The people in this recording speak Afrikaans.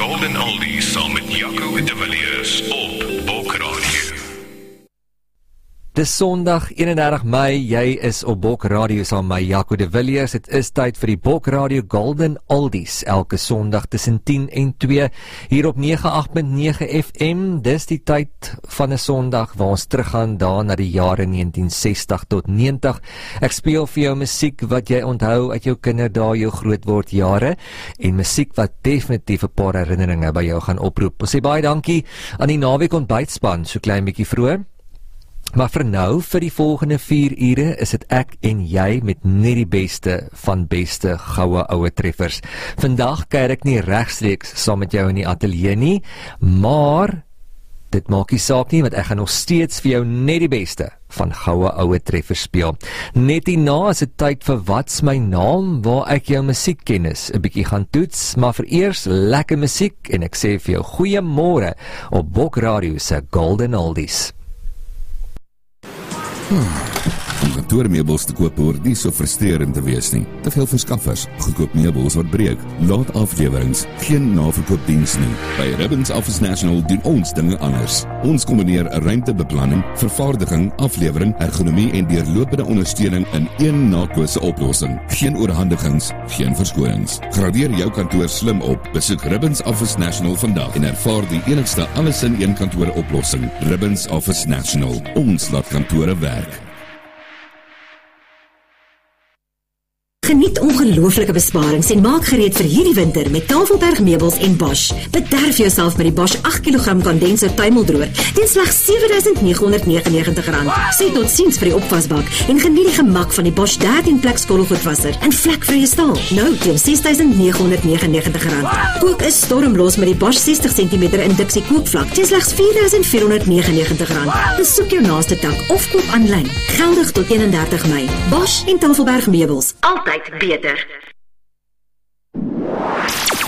Golden Oldies saam met Jaco de Villiers op Bokradio. Dis Sondag 31 Mei, jy is op Bok Radio saam met my Jaco de Villiers. Het is tyd vir die Bok Radio Golden Oldies, elke Sondag tussen 10 en 2, hier op 98.9 FM. Dis die tyd van 'n Sondag waar ons teruggaan daar na die jare 1960 tot 90. Ek speel vir jou musiek wat jy onthou uit jou kinderdae, jou grootword jare, en musiek wat definitief 'n paar herinneringe by jou gaan oproep. Ons sê baie dankie aan die naweek ontbytspan, so klein bietjie vroeër. Maar vir nou, vir die volgende 4 ure, is dit ek en jy met net die beste van beste goue oue treffers. Vandag kuier ek nie regstreeks saam met jou in die ateljee nie, maar dit maak nie saak nie, want ek gaan nog steeds vir jou net die beste van goue oue treffers speel. Net hierna is dit tyd vir Wat's my naam, waar ek jou musiekkennis 'n bietjie gaan toets, maar vir eers lekker musiek, en ek sê vir jou goeiemôre op Bok Radio se Golden Oldies. Om kantoormeubels te koop hoort nie so frustrerend te wees nie. Te veel verskaffers, goedkoop meubels wat breek, laat aflewerings, geen naverkoopdiens nie. By Ribbons Office National doen ons dinge anders. Ons kombineer ruimtebeplanning, vervaardiging, aflewering, ergonomie en deurlopende ondersteuning in een nakose oplossing. Geen oorhandigings, geen verskonings. Gradeer jou kantoor slim op. Besoek Ribbons Office National vandag en ervaar die enigste alles in een kantoor oplossing. Ribbons Office National. Ons laat kantore werk. Geniet ongelooflike besparings en maak gereed vir hierdie winter met Tafelberg meubels en Bosch. Bederf jouself met die Bosch 8 kg kondenser tuimeldroër teen slegs R7.999. Sê tot ziens vir die opvasbak en geniet die gemak van die Bosch 13 plek skottelgoedwasser en vlekvrye staal. Nou teen R6.999. Kook is stormlos met die Bosch 60 cm induksie kookvlak teen slegs R4.499. Besoek jou naaste tak of koop aanlyn. Geldig tot 31 Mei. Bosch en Tafelberg meubels. Altyd beter.